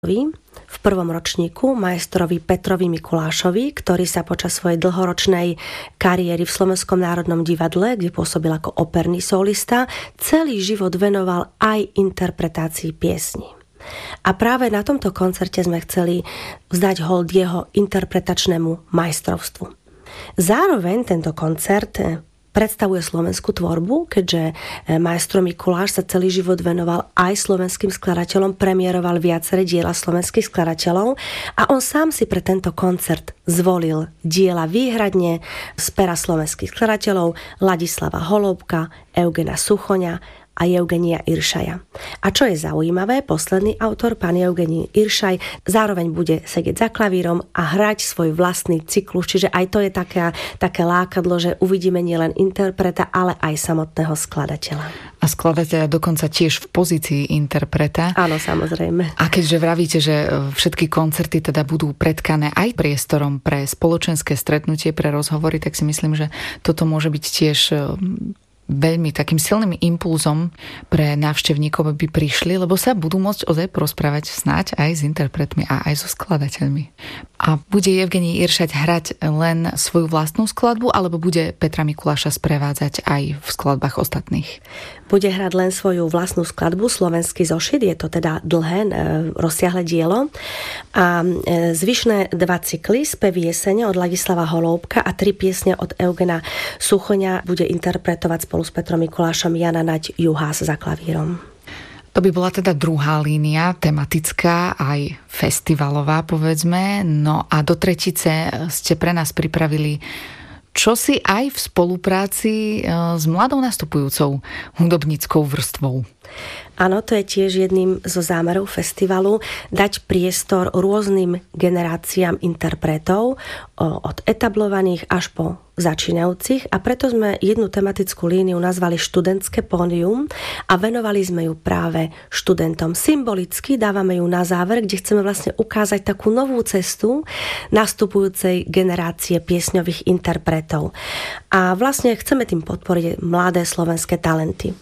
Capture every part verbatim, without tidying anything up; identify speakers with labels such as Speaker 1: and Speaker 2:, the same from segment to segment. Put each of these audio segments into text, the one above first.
Speaker 1: v prvom ročníku majstrovi Petrovi Mikulášovi, ktorý sa počas svojej dlhoročnej kariéry v Slovenskom národnom divadle, kde pôsobil ako operný solista, celý život venoval aj interpretácii piesní. A práve na tomto koncerte sme chceli vzdať hold jeho interpretačnému majstrovstvu. Zároveň tento koncert predstavuje slovenskú tvorbu, keďže maestro Mikuláš sa celý život venoval aj slovenským skladateľom, premiéroval viaceré diela slovenských skladateľov a on sám si pre tento koncert zvolil diela výhradne z pera slovenských skladateľov Ladislava Holoubka, Eugena Suchoňa a Eugenia Iršaja. A čo je zaujímavé, posledný autor, pán Eugen Iršaj, zároveň bude sedieť za klavírom a hrať svoj vlastný cyklus, čiže aj to je také, také lákadlo, že uvidíme nielen interpreta, ale aj samotného skladateľa.
Speaker 2: A skladateľa dokonca tiež v pozícii interpreta.
Speaker 1: Áno, samozrejme.
Speaker 2: A keďže vravíte, že všetky koncerty teda budú pretkané aj priestorom pre spoločenské stretnutie, pre rozhovory, tak si myslím, že toto môže byť tiež veľmi takým silným impulzom pre návštevníkov, aby prišli, lebo sa budú môcť ozaj porozprávať snáď aj s interpretmi a aj so skladateľmi. A bude Evgenij Iršať hrať len svoju vlastnú skladbu, alebo bude Petra Mikuláša sprevádzať aj v skladbách ostatných?
Speaker 1: Bude hrať len svoju vlastnú skladbu, Slovenský zošit, je to teda dlhé, rozsiahle dielo. A zvyšné dva cykly, Spevy jesene od Ladislava Holoubka a tri piesne od Eugena Suchoňa bude interpretovať spolu s Petrom Mikulášom Jana Naď Juhás za klavírom.
Speaker 2: To by bola teda druhá línia, tematická, aj festivalová, povedzme. No a do tretice ste pre nás pripravili čosi aj v spolupráci s mladou nastupujúcou hudobníckou vrstvou.
Speaker 1: Áno, to je tiež jedným zo zámerov festivalu dať priestor rôznym generáciám interpretov od etablovaných až po začínajúcich a preto sme jednu tematickú líniu nazvali študentské pódium a venovali sme ju práve študentom. Symbolicky dávame ju na záver, kde chceme vlastne ukázať takú novú cestu nastupujúcej generácie piesňových interpretov. A vlastne chceme tým podporiť mladé slovenské talenty.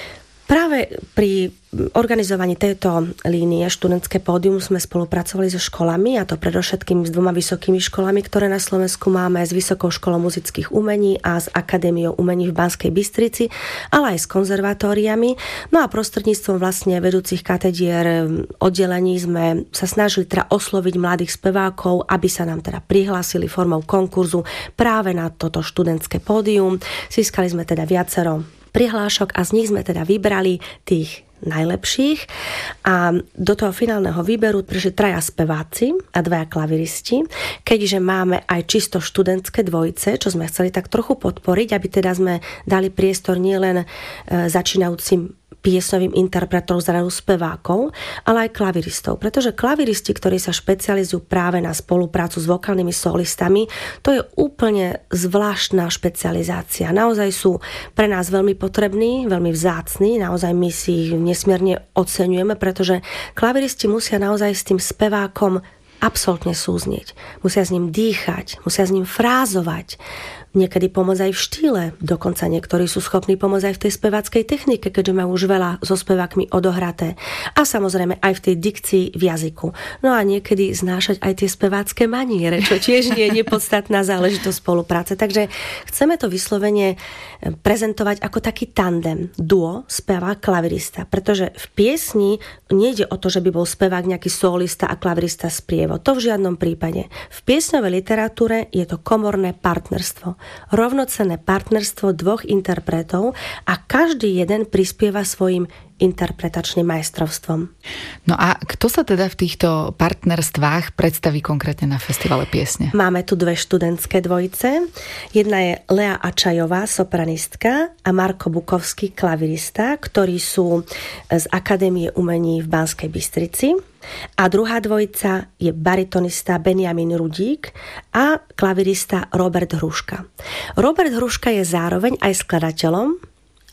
Speaker 1: Práve pri organizovaní tejto línie študentské pódium sme spolupracovali so školami, a to predovšetkým s dvoma vysokými školami, ktoré na Slovensku máme, s Vysokou školou muzických umení a s Akadémiou umení v Banskej Bystrici, ale aj s konzervatóriami. No a prostredníctvom vlastne vedúcich katedier oddelení sme sa snažili teda osloviť mladých spevákov, aby sa nám teda prihlásili formou konkurzu práve na toto študentské pódium. Získali sme teda viacero prihlášok a z nich sme teda vybrali tých najlepších a do toho finálneho výberu prišli traja speváci a dvaja klaviristi, keďže máme aj čisto študentské dvojice, čo sme chceli tak trochu podporiť, aby teda sme dali priestor nielen začínajúcim piesňovým interpretom z radu spevákov, ale aj klaviristov. Pretože klaviristi, ktorí sa špecializujú práve na spoluprácu s vokálnymi solistami, to je úplne zvláštna špecializácia. Naozaj sú pre nás veľmi potrební, veľmi vzácni, naozaj my si ich nesmierne oceňujeme, pretože klaviristi musia naozaj s tým spevákom absolútne súznieť. Musia s ním dýchať, musia s ním frázovať, niekedy pomôcť aj v štýle. Dokonca niektorí sú schopní pomôcť aj v tej speváckej technike, keďže majú už veľa so spevákmi odohraté. A samozrejme aj v tej dikcii v jazyku. No a niekedy znášať aj tie spevácké maniere, čo tiež nie je nepodstatná záležitosť spolupráce. Takže chceme to vyslovene prezentovať ako taký tandem, duo spevák klavirista. Pretože v piesni nejde o to, že by bol spevák nejaký solista a klavirista sprievod. To v žiadnom prípade. V piesňovej literatúre je to komorné partnerstvo. Rovnocenné partnerstvo dvoch interpretov a každý jeden prispieva svojim interpretačným majstrovstvom.
Speaker 2: No a kto sa teda v týchto partnerstvách predstaví konkrétne na festivale piesne?
Speaker 1: Máme tu dve študentské dvojice. Jedna je Lea Ačajová, sopranistka, a Marko Bukovský, klavirista, ktorí sú z Akadémie umení v Banskej Bystrici. A druhá dvojica je baritonista Benjamin Rudík a klavirista Robert Hruška. Robert Hruška je zároveň aj skladateľom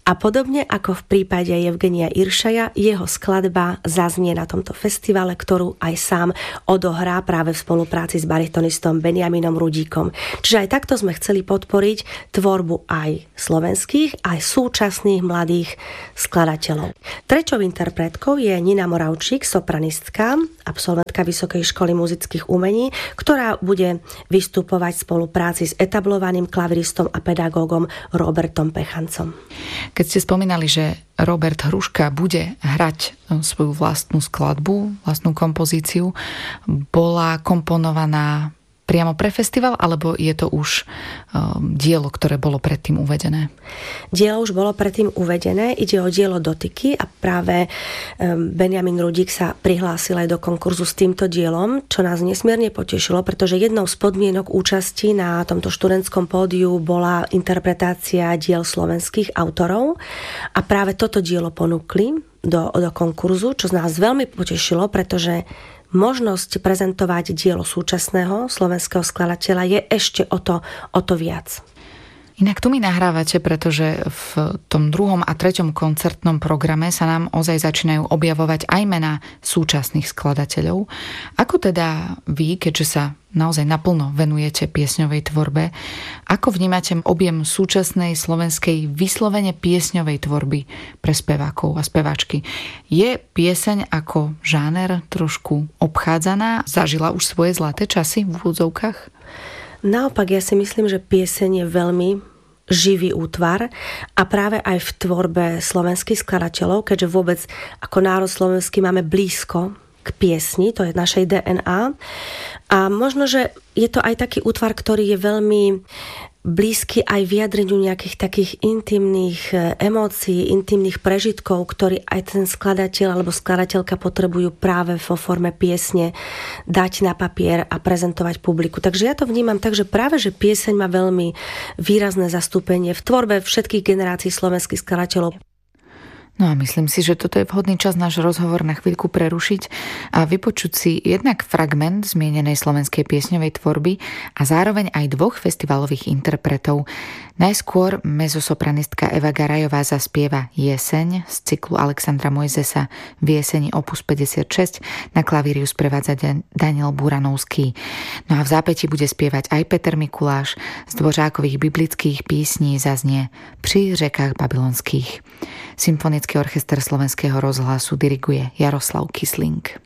Speaker 1: A podobne ako v prípade Evgenia Iršaja, jeho skladba zaznie na tomto festivale, ktorú aj sám odohrá práve v spolupráci s baritonistom Benjaminom Rudíkom. Čiže aj takto sme chceli podporiť tvorbu aj slovenských, aj súčasných mladých skladateľov. Treťou interpretkou je Nina Moravčík, sopranistka, absolventka Vysokej školy muzických umení, ktorá bude vystupovať v spolupráci s etablovaným klaviristom a pedagógom Robertom Pechancom.
Speaker 2: Keď ste spomínali, že Robert Hruška bude hrať svoju vlastnú skladbu, vlastnú kompozíciu, bola komponovaná priamo pre festival, alebo je to už um, dielo, ktoré bolo predtým uvedené?
Speaker 1: Dielo už bolo predtým uvedené, ide o dielo Dotyky a práve um, Benjamin Rudík sa prihlásil aj do konkurzu s týmto dielom, čo nás nesmierne potešilo, pretože jednou z podmienok účasti na tomto študentskom pódiu bola interpretácia diel slovenských autorov a práve toto dielo ponúkli do, do konkurzu, čo z nás veľmi potešilo, pretože možnosť prezentovať dielo súčasného slovenského skladateľa je ešte o to, o to viac.
Speaker 2: Inak tu mi nahrávate, pretože v tom druhom a treťom koncertnom programe sa nám ozaj začínajú objavovať aj mená súčasných skladateľov. Ako teda vy, keďže sa naozaj naplno venujete piesňovej tvorbe, ako vnímate objem súčasnej slovenskej vyslovene piesňovej tvorby pre spevákov a speváčky? Je pieseň ako žáner trošku obchádzaná? Zažila už svoje zlaté časy v úvodzovkách?
Speaker 1: Naopak, ja si myslím, že pieseň je veľmi živý útvar a práve aj v tvorbe slovenských skladateľov, keďže vôbec ako národ slovenský máme blízko k piesni, to je našej dé en á. A možno, že je to aj taký útvar, ktorý je veľmi blízky aj vyjadreniu nejakých takých intimných emócií, intimných prežitkov, ktorý aj ten skladateľ alebo skladateľka potrebujú práve vo forme piesne dať na papier a prezentovať publiku. Takže ja to vnímam tak, že práve, že pieseň má veľmi výrazné zastúpenie v tvorbe všetkých generácií slovenských skladateľov.
Speaker 2: No a myslím si, že toto je vhodný čas náš rozhovor na chvíľku prerušiť a vypočuť si jednak fragment zmienenej slovenskej piesňovej tvorby a zároveň aj dvoch festivalových interpretov. Najskôr mezosopranistka Eva Garajová zaspieva Jeseň z cyklu Alexandra Mojzesa v jeseni opus päťdesiatšesť, na klavíriu sprevádza Daniel Buranovský. No a v zápäti bude spievať aj Peter Mikuláš, z Dvořákových biblických písní zaznie Při řekách babylonských. Symfonický orchester Slovenského rozhlasu diriguje Jaroslav Kisling.